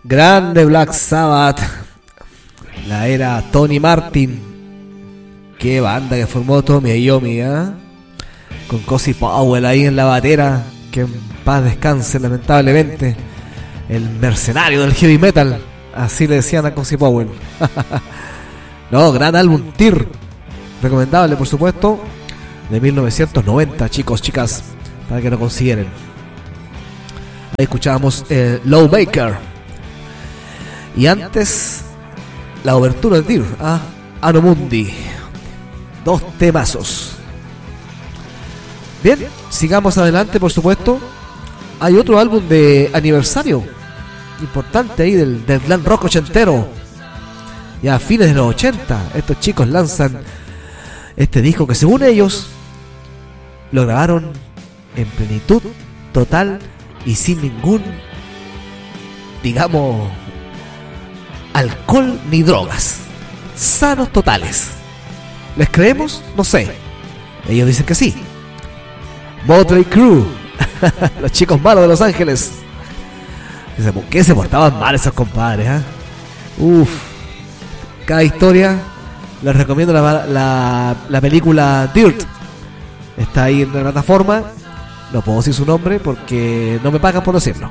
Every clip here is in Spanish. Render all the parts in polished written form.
Grande Black Sabbath. La era Tony Martin. Qué banda que formó Tommy Iommi, ¿eh? Con Cozy Powell ahí en la batera. Que en paz descanse, lamentablemente. El mercenario del heavy metal. Así le decían a Cozy Powell. No, gran álbum, Tear. Recomendable, por supuesto. De 1990, chicos, chicas. Para que lo consideren. Ahí escuchábamos Lawmaker. Y antes, la obertura de Tear, Anno Mundi. 2 temazos. Bien, sigamos adelante, por supuesto. Hay otro álbum de aniversario importante ahí del glam rock ochentero. Ya a fines de los 80, estos chicos lanzan este disco que, según ellos, lo grabaron en plenitud total y sin ningún, digamos, alcohol ni drogas. Sanos totales. ¿Les creemos? No sé. Ellos dicen que sí. Motley Crue. Los chicos malos de Los Ángeles. ¿Por qué se portaban mal esos compadres? Uf. Cada historia. Les recomiendo la película Dirt. Está ahí en la plataforma. No puedo decir su nombre porque no me pagan por decirlo.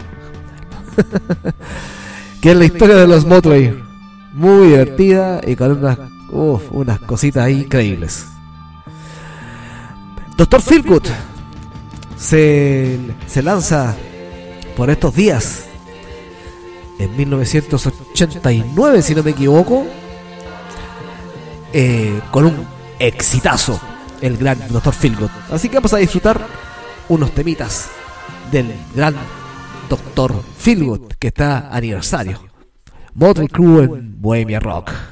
Que es la historia de los Motley. Muy divertida y con unas cositas ahí increíbles. Dr. Feelgood se lanza por estos días en 1989, si no me equivoco, con un exitazo, el gran Dr. Feelgood. Así que vamos a disfrutar unos temitas del gran Dr. Feelgood, que está aniversario. Motley Crue en Bohemia Rock.